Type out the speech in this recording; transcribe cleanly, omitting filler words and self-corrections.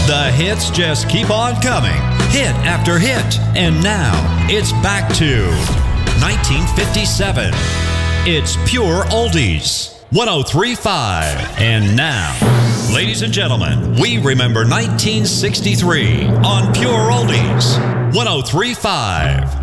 The hits just keep on coming, hit after hit. And now, it's back to 1957. It's Pure Oldies, 103.5. And now, ladies and gentlemen, we remember 1963 on Pure Oldies, 103.5.